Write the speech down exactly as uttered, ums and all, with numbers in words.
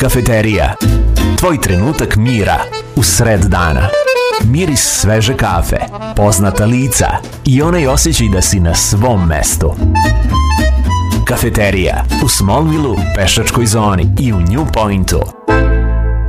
Kafeterija. Tvoj trenutak mira u sred dana. Miris sveže kafe, poznata lica i onaj osjećaj da si na svom mestu. Kafeterija u Smallvilleu, Pešačkoj zoni i u New Pointu.